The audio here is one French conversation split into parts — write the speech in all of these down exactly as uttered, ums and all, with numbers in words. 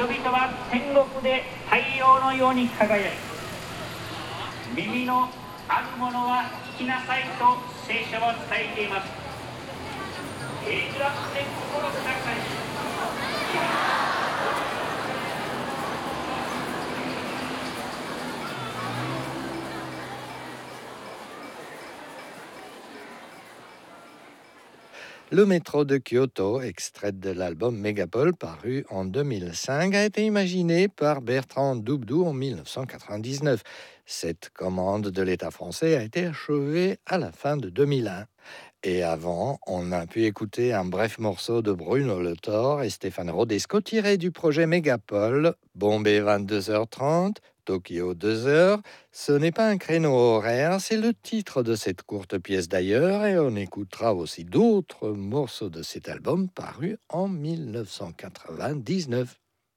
人々は天国で太陽のように輝き、耳のあるものは聞きなさいと聖書は伝えています。平安で心高い。 Le métro de Kyoto, extrait de l'album Megapole paru en deux mille cinq, a été imaginé par Bertrand Doubdou en mille neuf cent quatre-vingt-dix-neuf. Cette commande de l'État français a été achevée à la fin de deux mille un. Et avant, on a pu écouter un bref morceau de Bruno Le Thor et Stéphane Rodesco tiré du projet Megapole, Bombay vingt-deux heures trente, Tokyo deux heures. Ce n'est pas un créneau horaire, c'est le titre de cette courte pièce d'ailleurs, et on écoutera aussi d'autres morceaux de cet album paru en mille neuf cent quatre-vingt-dix-neuf.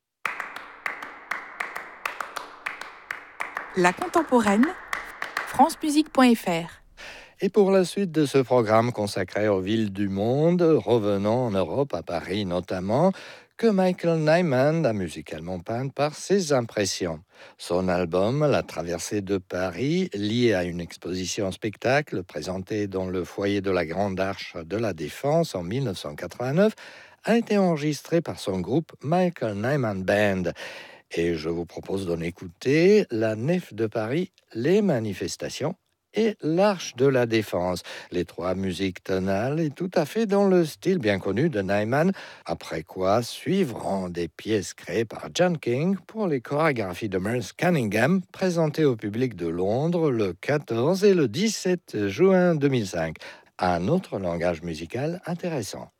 La contemporaine, france musique point f r. Et pour la suite de ce programme consacré aux villes du monde, revenons en Europe, à Paris notamment, que Michael Nyman a musicalement peint par ses impressions. Son album, La traversée de Paris, lié à une exposition spectacle présentée dans le foyer de la Grande Arche de la Défense en mille neuf cent quatre-vingt-neuf, a été enregistré par son groupe Michael Nyman Band. Et je vous propose d'en écouter La Nef de Paris, Les Manifestations et l'Arche de la Défense. Les trois musiques tonales et tout à fait dans le style bien connu de Nyman, après quoi suivront des pièces créées par John King pour les chorégraphies de Merce Cunningham, présentées au public de Londres le quatorze et le dix-sept juin deux mille cinq. Un autre langage musical intéressant.